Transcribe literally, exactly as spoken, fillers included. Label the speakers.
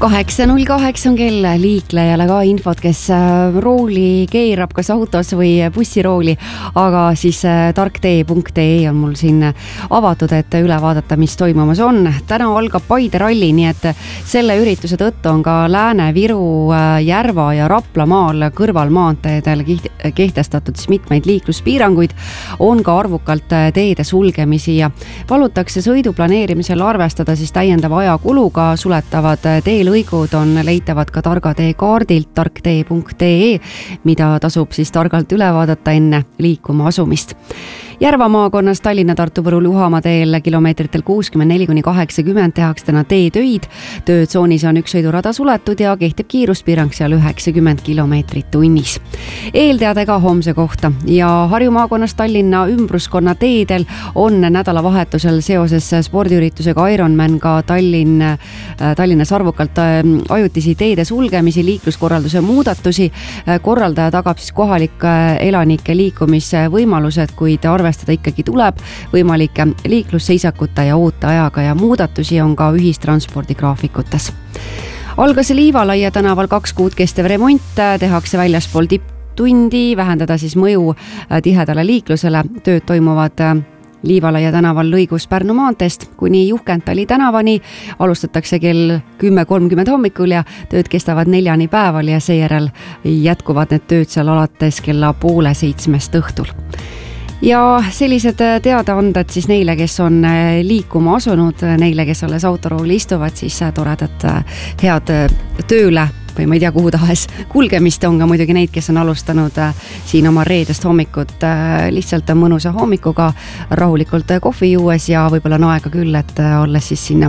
Speaker 1: kaheksa null kaheksa on kell, liiklejale ka infot, kes rooli keerab kas autos või bussirooli, aga siis tarktee punkt ee on mul siin avatud, et üle vaadata, mis toimumas on. Täna algab Paide ralli, nii et selle ürituse tõttu on ka Lääne-Viru, Järva ja Raplamaal kõrvalmaanteedel kehtestatud mitmeid liikluspiiranguid, on ka arvukalt teede sulgemisi ja palutakse sõidu planeerimisel arvestada siis täiendava ajakuluga. Suletavad teelõigud on leitavad ka Targa tee kaardilt tarktee punkt ee, mida tasub siis targalt üle vaadata enne liikuma asumist. Järva maakonnas Tallinna-Tartu-Võru Luhamaa teel kilomeetritel kuuskümmend neli kuni kaheksakümmend tehakse täna teetöid. Töötsoonis on üks sõidurada suletud ja kehtib kiiruspiirang seal üheksakümmend kilomeetrit tunnis. Eelteade ka homse kohta ja Harju maakonnas Tallinna ümbruskonna teedel on nädalavahetusel seoses spordiüritusega Ironman ka Tallinn, Tallinnas arvukalt ajutisi teede sulgemisi, liikluskorralduse muudatusi. Korraldaja tagab siis kohalik elanike liikumisvõimalused, kuid arvestada ikkagi tuleb võimalike liiklusseisakute ja ooteajaga ja muudatusi on ka ühistranspordi graafikutes. Algas Liivalaia tänaval kaks kuud kestev remont, tehakse väljaspool tipptundi, vähendada siis mõju tihedale liiklusele. Tööd toimuvad Liivalaia tänaval lõigus Pärnu maanteest kuni Juhkentali tänavani. Alustatakse kell kümme kolmkümmend hommikul ja tööd kestavad neljani päeval ja seejärel jätkuvad need tööd seal alates kella poole seitsmest õhtul. Ja sellised teadaanded siis neile, kes on liikuma asunud, neile, kes alles autorooli istuvad, siis toredad head tööle või ma ei tea, kuhu tahes kulgemist. On ka muidugi neid, kes on alustanud siin oma reedest hommikut lihtsalt mõnusa hommikuga rahulikult kohvi juues ja võib-olla on aega küll, et olles siis sinna